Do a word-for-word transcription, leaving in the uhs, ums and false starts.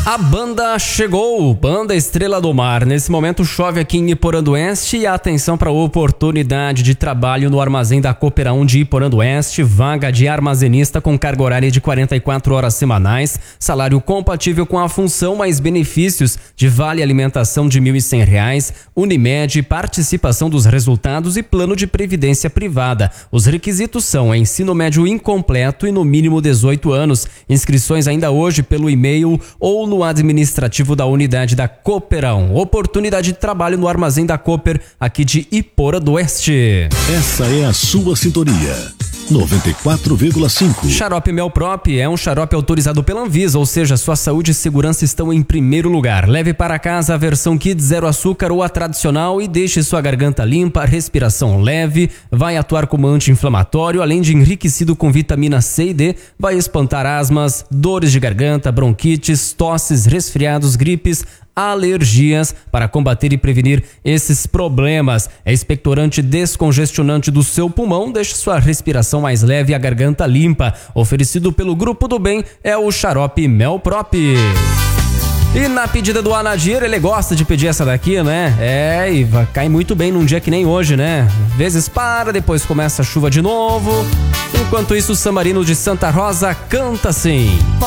A banda chegou, Banda Estrela do Mar. Nesse momento chove aqui em Iporã-do-Oeste e atenção para a oportunidade de trabalho no armazém da Cooperão de Iporã-do-Oeste. Vaga de armazenista com carga horária de quarenta e quatro horas semanais, salário compatível com a função, mais benefícios de vale alimentação de mil e cem reais, Unimed, participação dos resultados e plano de previdência privada. Os requisitos são ensino médio incompleto e no mínimo dezoito anos. Inscrições ainda hoje pelo e-mail ou no administrativo da unidade da Cooperão. Oportunidade de trabalho no armazém da Cooper, aqui de Iporã-do-Oeste. Essa é a sua sintonia. noventa e quatro vírgula cinco. Xarope Melprop é um xarope autorizado pela Anvisa, ou seja, sua saúde e segurança estão em primeiro lugar. Leve para casa a versão Kids zero açúcar ou a tradicional e deixe sua garganta limpa, respiração leve, vai atuar como anti-inflamatório, além de enriquecido com vitamina C e D, vai espantar asmas, dores de garganta, bronquites, tosses, resfriados, gripes, alergias, para combater e prevenir esses problemas. É expectorante descongestionante do seu pulmão, deixa sua respiração mais leve e a garganta limpa. Oferecido pelo Grupo do Bem, é o xarope Melprop. E na pedida do Anadir, ele gosta de pedir essa daqui, né? É, e vai cair muito bem num dia que nem hoje, né? Vezes para, depois começa a chuva de novo. Enquanto isso, o Samarino de Santa Rosa canta assim.